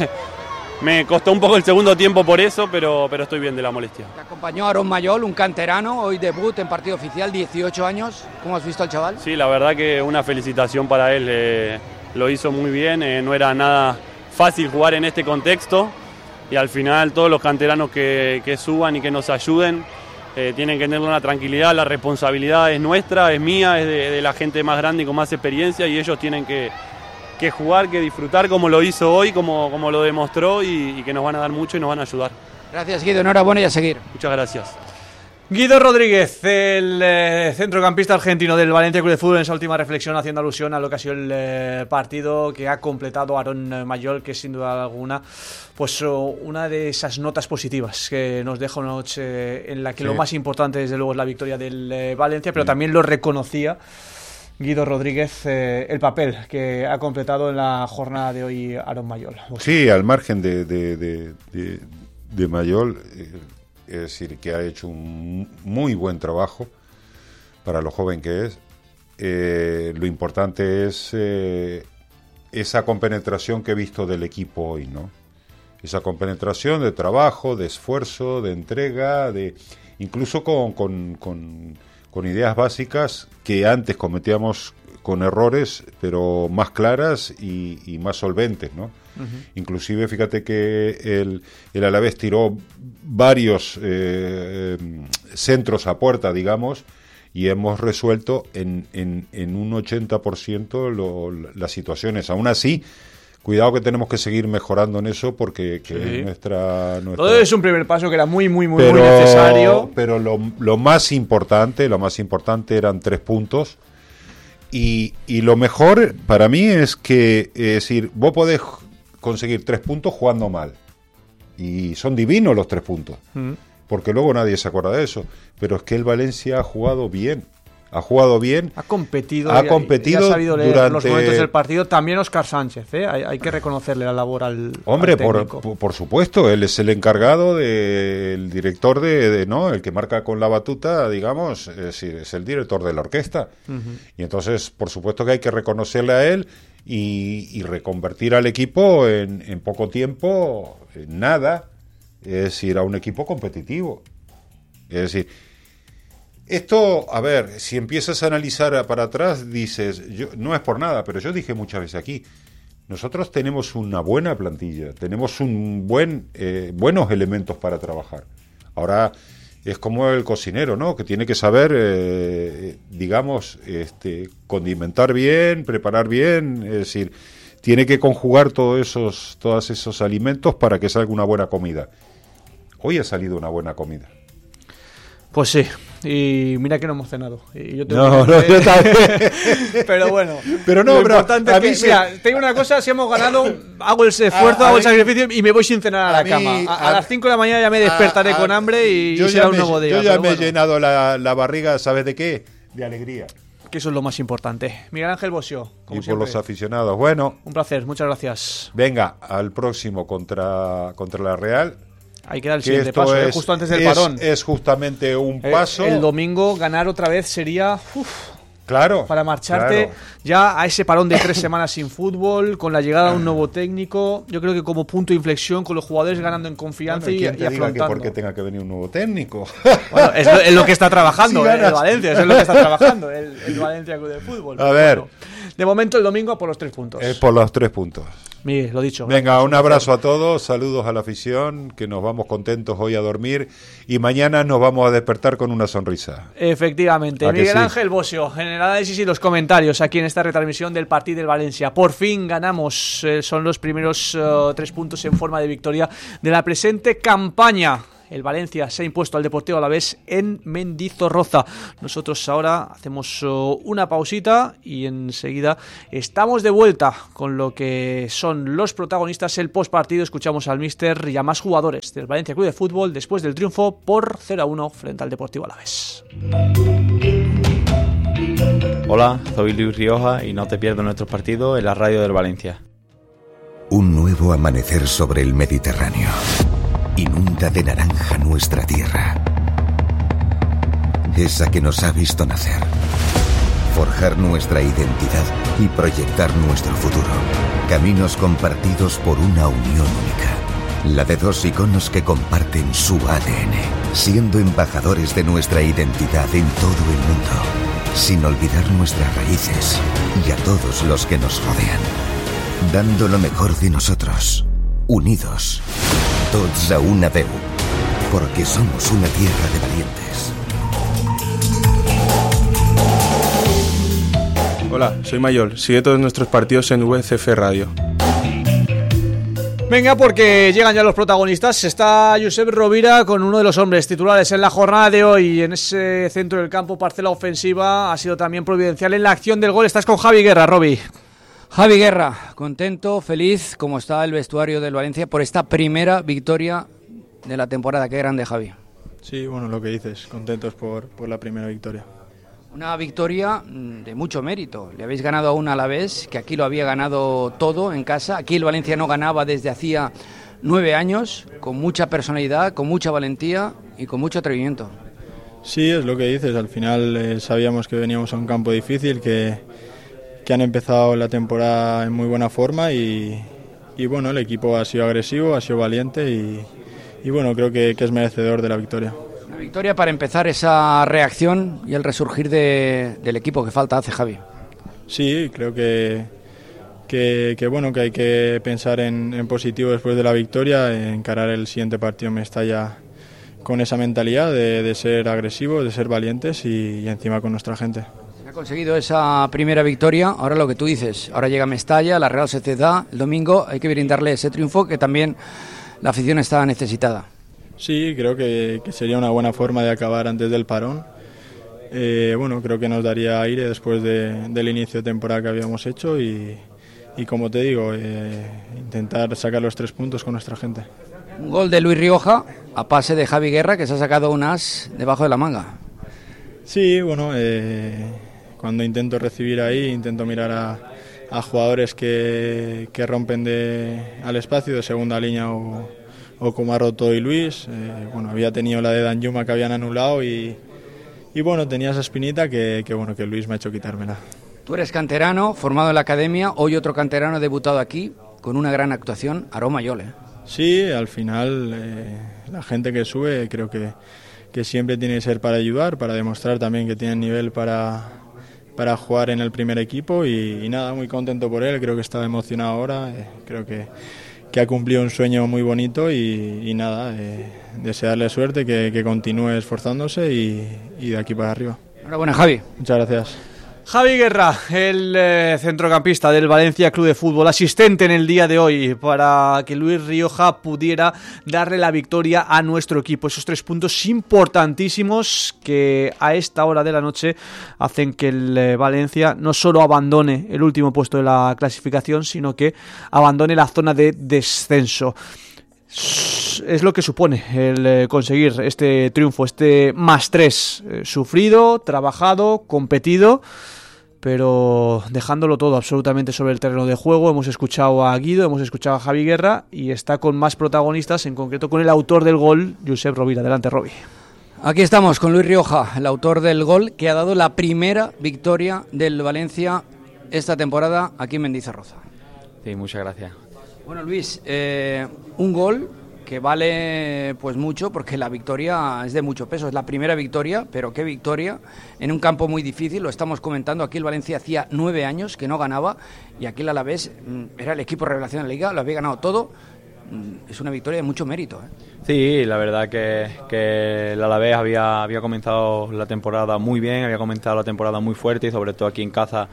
me costó un poco el segundo tiempo por eso, pero estoy bien de la molestia. Te acompañó Aarón Mayol, un canterano, hoy debut en partido oficial, 18 años, ¿cómo has visto al chaval? Sí, la verdad que una felicitación para él, lo hizo muy bien, no era nada fácil jugar en este contexto, y al final todos los canteranos que suban y que nos ayuden, tienen que tener una tranquilidad, la responsabilidad es nuestra, es mía, es de la gente más grande y con más experiencia, y ellos tienen que jugar, que disfrutar como lo hizo hoy, como lo demostró, y que nos van a dar mucho y nos van a ayudar. Gracias, Guido, enhorabuena y a seguir. Muchas gracias. Guido Rodríguez, el centrocampista argentino del Valencia Club de Fútbol, en esa última reflexión haciendo alusión a lo que ha sido el partido que ha completado Aarón Mayol, que sin duda alguna pues una de esas notas positivas que nos deja una noche en la que lo más importante desde luego es la victoria del Valencia, pero también lo reconocía Guido Rodríguez, el papel que ha completado en la jornada de hoy Aarón Mayol. Sí, al margen de Mayol, es decir, que ha hecho un muy buen trabajo para lo joven que es. Lo importante es esa compenetración que he visto del equipo hoy, ¿no? Esa compenetración de trabajo, de esfuerzo, de entrega, incluso con ideas básicas que antes cometíamos con errores, pero más claras y más solventes, ¿no? Uh-huh. Inclusive, fíjate que el Alavés tiró varios centros a puerta, digamos, y hemos resuelto en un 80% las situaciones. Aún así, cuidado que tenemos que seguir mejorando en eso, porque nuestra... Todo es un primer paso que era muy necesario. Pero lo más importante eran 3 puntos. Y lo mejor para mí es que, es decir, vos podés conseguir 3 puntos jugando mal. Y son divinos los 3 puntos. Porque luego nadie se acuerda de eso. Pero es que el Valencia ha jugado bien. Ha competido y ha sabido leer durante los momentos del partido. También Óscar Sánchez, hay que reconocerle la labor al técnico. Por supuesto, él es el encargado el director ¿no? El que marca con la batuta, digamos, es el director de la orquesta. Uh-huh. Y entonces, por supuesto que hay que reconocerle a él y reconvertir al equipo en poco tiempo, en nada, es decir, a un equipo competitivo. Es decir, esto, a ver, si empiezas a analizar para atrás, dices, no es por nada, pero yo dije muchas veces aquí, nosotros tenemos una buena plantilla, tenemos buenos elementos para trabajar. Ahora es como el cocinero, ¿no? Que tiene que saber, digamos, condimentar bien, preparar bien, es decir, tiene que conjugar todos esos alimentos para que salga una buena comida. Hoy ha salido una buena comida. Pues sí, y mira que no hemos cenado. Y yo yo también. Pero bueno, pero lo importante es que, mira, te digo una cosa, si hemos ganado, hago el esfuerzo, hago el sacrificio y me voy sin cenar a la cama. A las 5 de la mañana ya me despertaré con hambre y será un nuevo día. Yo ya me he llenado la barriga, ¿sabes de qué? De alegría. Que eso es lo más importante. Miguel Ángel Bosio, como y siempre. Por los aficionados. Bueno. Un placer, muchas gracias. Venga, al próximo contra la Real. Ahí queda el siguiente paso, justo antes del parón. Es justamente un paso. El domingo ganar otra vez sería Claro. Para marcharte ya a ese parón de 3 semanas sin fútbol, con la llegada de un nuevo técnico. Yo creo que como punto de inflexión, con los jugadores ganando en confianza y afrontando. Que por qué tenga que venir un nuevo técnico. Bueno, es lo que está trabajando el Valencia, es lo que está trabajando el Valencia Club de Fútbol. A ver. Bueno, de momento el domingo por los 3 puntos. Por los 3 puntos. Miguel, lo dicho. Venga, un abrazo a todos, saludos a la afición, que nos vamos contentos hoy a dormir y mañana nos vamos a despertar con una sonrisa. Efectivamente. Miguel Ángel Bosio, en el análisis y los comentarios aquí en esta retransmisión del partido del Valencia. Por fin ganamos, son los primeros 3 puntos en forma de victoria de la presente campaña. El Valencia se ha impuesto al Deportivo Alavés en Mendizorroza. Nosotros ahora hacemos una pausita y enseguida estamos de vuelta con lo que son los protagonistas. El postpartido, escuchamos al míster y a más jugadores del Valencia Club de Fútbol después del triunfo por 0-1 frente al Deportivo Alavés. Hola, soy Luis Rioja y no te pierdas nuestros partidos en la radio del Valencia. Un nuevo amanecer sobre el Mediterráneo. Inunda de naranja nuestra tierra, esa que nos ha visto nacer, forjar nuestra identidad y proyectar nuestro futuro. Caminos compartidos por una unión única, la de 2 iconos que comparten su ADN, siendo embajadores de nuestra identidad en todo el mundo, sin olvidar nuestras raíces y a todos los que nos rodean, dando lo mejor de nosotros, unidos. Tots a una veu, porque somos una tierra de valientes. Hola, soy Mayol. Sigue todos nuestros partidos en VCF Radio. Venga, porque llegan ya los protagonistas. Está Josep Rovira con uno de los hombres titulares en la jornada de hoy. En ese centro del campo, parcela ofensiva, ha sido también providencial en la acción del gol. Estás con Javi Guerra, Robi. Javi Guerra, contento, feliz, como está el vestuario del Valencia por esta primera victoria de la temporada. Qué grande, Javi. Sí, bueno, lo que dices, contentos por la primera victoria. Una victoria de mucho mérito. Le habéis ganado a un Alavés que aquí lo había ganado todo en casa. Aquí el Valencia no ganaba desde hacía 9 años, con mucha personalidad, con mucha valentía y con mucho atrevimiento. Sí, es lo que dices. Al final sabíamos que veníamos a un campo difícil, que han empezado la temporada en muy buena forma y bueno, el equipo ha sido agresivo, ha sido valiente y bueno, creo que es merecedor de la victoria. Una victoria para empezar esa reacción y el resurgir del equipo que falta hace, Javi. Sí, creo que bueno, que hay que pensar en positivo después de la victoria, encarar el siguiente partido en Mestalla con esa mentalidad de ser agresivos, de ser valientes y encima con nuestra gente. Ha conseguido esa primera victoria, ahora lo que tú dices, ahora llega Mestalla, la Real Sociedad, el domingo hay que brindarle ese triunfo que también la afición está necesitada. Sí, creo que sería una buena forma de acabar antes del parón. Bueno, creo que nos daría aire después del inicio de temporada que habíamos hecho y como te digo, intentar sacar los 3 puntos con nuestra gente. Un gol de Luis Rioja a pase de Javi Guerra, que se ha sacado un as debajo de la manga. Sí, bueno, cuando intento recibir ahí, intento mirar a jugadores que rompen al espacio de segunda línea o como ha roto hoy Luis. Bueno, había tenido la de Danjuma que habían anulado y bueno, tenía esa espinita que Luis me ha hecho quitármela. Tú eres canterano, formado en la academia, hoy otro canterano ha debutado aquí con una gran actuación, Aarón Mayol. Sí, al final la gente que sube creo que siempre tiene que ser para ayudar, para demostrar también que tiene nivel para jugar en el primer equipo y nada, muy contento por él, creo que está emocionado ahora, creo que ha cumplido un sueño muy bonito y nada, desearle suerte, que continúe esforzándose y de aquí para arriba. Enhorabuena, Javi. Muchas gracias. Javi Guerra, el centrocampista del Valencia Club de Fútbol, asistente en el día de hoy para que Luis Rioja pudiera darle la victoria a nuestro equipo. Esos 3 puntos importantísimos que a esta hora de la noche hacen que el Valencia no solo abandone el último puesto de la clasificación, sino que abandone la zona de descenso. Es lo que supone el conseguir este triunfo, este +3, sufrido, trabajado, competido, pero dejándolo todo absolutamente sobre el terreno de juego. Hemos escuchado a Guido, hemos escuchado a Javi Guerra y está con más protagonistas, en concreto con el autor del gol, Josep Rovira. Adelante, Robi. Aquí estamos con Luis Rioja, el autor del gol que ha dado la primera victoria del Valencia esta temporada aquí en Mendizorroza. Sí, muchas gracias. Bueno, Luis, un gol que vale pues mucho porque la victoria es de mucho peso, es la primera victoria, pero qué victoria en un campo muy difícil, lo estamos comentando, aquí el Valencia hacía 9 años que no ganaba y aquí el Alavés era el equipo revelación de la Liga, lo había ganado todo. Es una victoria de mucho mérito, ¿eh? Sí, la verdad que el Alavés había comenzado la temporada muy bien, había comenzado la temporada muy fuerte y sobre todo aquí en casa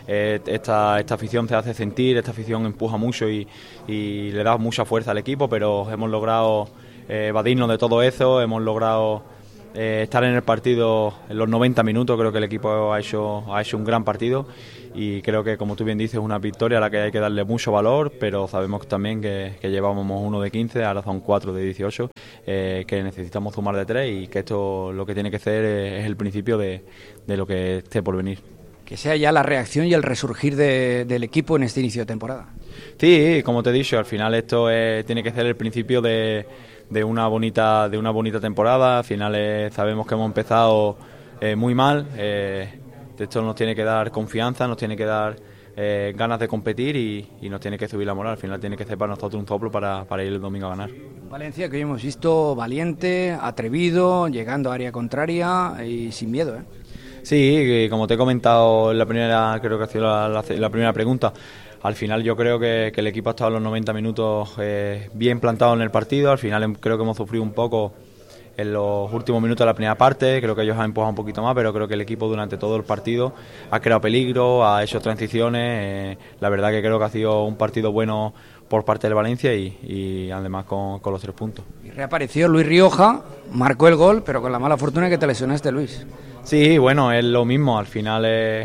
esta afición se hace sentir, esta afición empuja mucho y le da mucha fuerza al equipo, pero hemos logrado evadirnos de todo eso, hemos logrado estar en el partido en los 90 minutos, creo que el equipo ha hecho un gran partido y creo que, como tú bien dices, es una victoria a la que hay que darle mucho valor, pero sabemos también que llevábamos 1 de 15, ahora son 4 de 18, que necesitamos sumar de 3 y que esto lo que tiene que ser es el principio de lo que esté por venir. Que sea ya la reacción y el resurgir del equipo en este inicio de temporada. Sí, como te he dicho, al final esto tiene que ser el principio de una bonita temporada. Al final sabemos que hemos empezado muy mal. Esto nos tiene que dar confianza, nos tiene que dar ganas de competir y nos tiene que subir la moral. Al final tiene que ser para nosotros un soplo para ir el domingo a ganar. Valencia que hoy hemos visto valiente, atrevido, llegando a área contraria y sin miedo, ¿eh? Sí, como te he comentado en la primera, creo que ha sido la primera pregunta. Al final yo creo que el equipo ha estado los 90 minutos bien plantado en el partido. Al final creo que hemos sufrido un poco en los últimos minutos de la primera parte. Creo que ellos han empujado un poquito más, pero creo que el equipo durante todo el partido ha creado peligro, ha hecho transiciones. La verdad que creo que ha sido un partido bueno por parte del Valencia y además con los 3 puntos. Y reapareció Luis Rioja, marcó el gol, pero con la mala fortuna que te lesionaste, Luis. Sí, bueno, es lo mismo. Al final es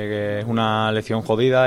una lesión jodida.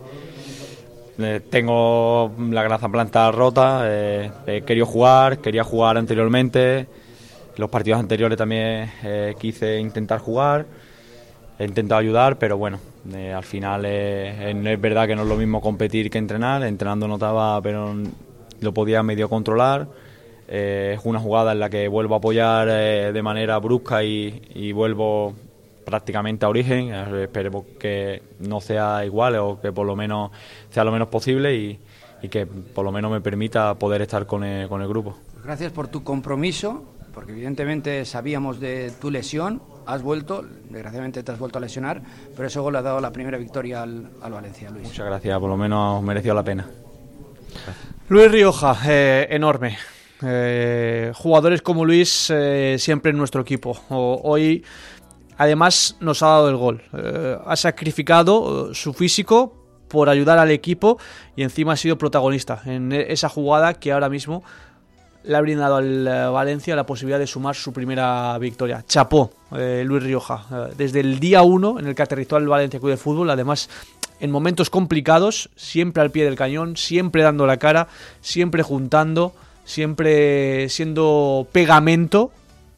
Tengo la grasa planta rota, quería jugar anteriormente, los partidos anteriores también quise intentar jugar, he intentado ayudar, pero bueno, al final es verdad que no es lo mismo competir que entrenar, entrenando no estaba, pero lo podía medio controlar, es una jugada en la que vuelvo a apoyar de manera brusca y vuelvo prácticamente a origen. Esperemos que no sea igual o que por lo menos sea lo menos posible y que por lo menos me permita poder estar con el grupo. Gracias por tu compromiso, porque evidentemente sabíamos de tu lesión, has vuelto, desgraciadamente te has vuelto a lesionar, pero ese gol le ha dado la primera victoria al Valencia, Luis. Muchas gracias, por lo menos mereció la pena. Gracias. Luis Rioja, enorme. Jugadores como Luis siempre en nuestro equipo. Hoy además nos ha dado el gol, ha sacrificado su físico por ayudar al equipo y encima ha sido protagonista en esa jugada que ahora mismo le ha brindado al Valencia la posibilidad de sumar su primera victoria. Chapó Luis Rioja, desde el día 1 en el que aterrizó al Valencia Club de Fútbol, además en momentos complicados, siempre al pie del cañón, siempre dando la cara, siempre juntando, siempre siendo pegamento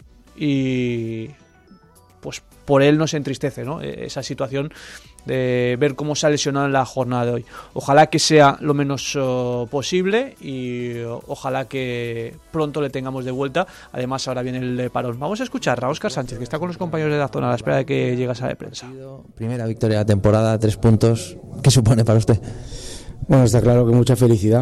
y pues por él nos entristece, ¿no? Esa situación de ver cómo se ha lesionado en la jornada de hoy. Ojalá que sea lo menos posible y ojalá que pronto le tengamos de vuelta. Además ahora viene el parón. Vamos a escuchar a Óscar Sánchez, que está con los compañeros de la zona a la espera de que llegue a sala de prensa. Primera victoria de la temporada, 3 puntos. ¿Qué supone para usted? Bueno, está claro que mucha felicidad.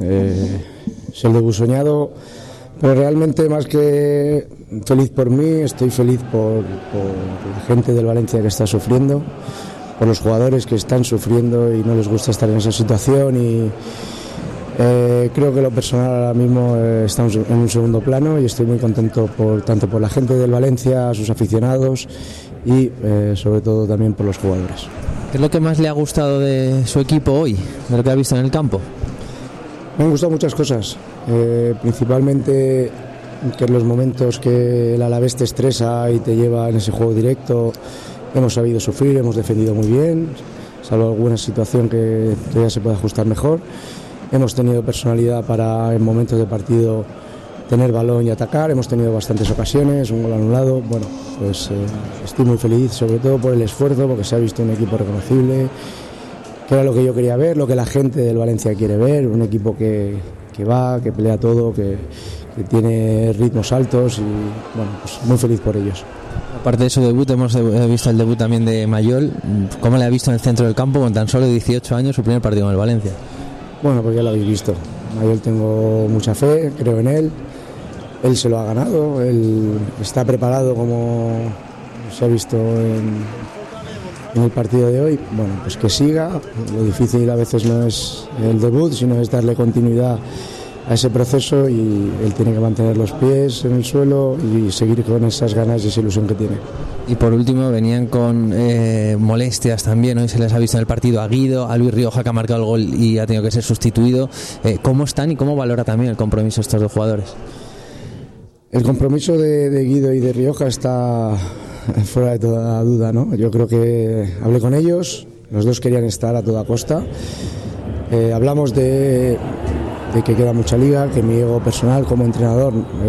Es el debut soñado, pero realmente más que feliz por mí, estoy feliz por la gente del Valencia que está sufriendo, por los jugadores que están sufriendo y no les gusta estar en esa situación y creo que lo personal ahora mismo estamos en un segundo plano y estoy muy contento tanto por la gente del Valencia, sus aficionados y sobre todo también por los jugadores. ¿Qué es lo que más le ha gustado de su equipo hoy, de lo que ha visto en el campo? Me han gustado muchas cosas, principalmente que en los momentos que el Alavés te estresa y te lleva en ese juego directo hemos sabido sufrir, hemos defendido muy bien, salvo alguna situación que todavía se puede ajustar mejor. Hemos tenido personalidad para en momentos de partido tener balón y atacar, hemos tenido bastantes ocasiones, un gol anulado. Bueno, pues estoy muy feliz, sobre todo por el esfuerzo, porque se ha visto un equipo reconocible, que era lo que yo quería ver, lo que la gente del Valencia quiere ver, un equipo que va, que pelea todo, que que tiene ritmos altos y bueno, pues muy feliz por ellos. Aparte de su debut, hemos visto el debut también de Mayol. ¿Cómo le ha visto en el centro del campo con tan solo 18 años su primer partido en el Valencia? Bueno, pues ya lo habéis visto. Mayol tengo mucha fe, creo en él. Él se lo ha ganado, él está preparado como se ha visto en el partido de hoy. Bueno, pues que siga. Lo difícil a veces no es el debut, sino es darle continuidad a ese proceso y él tiene que mantener los pies en el suelo y seguir con esas ganas y esa ilusión que tiene. Y por último venían con molestias también, hoy se les ha visto en el partido a Guido, a Luis Rioja, que ha marcado el gol y ha tenido que ser sustituido. ¿Cómo están y cómo valora también el compromiso de estos dos jugadores? El compromiso de Guido y de Rioja está fuera de toda duda, ¿no? Yo creo que hablé con ellos, los dos querían estar a toda costa. Hablamos de que queda mucha liga, que mi ego personal como entrenador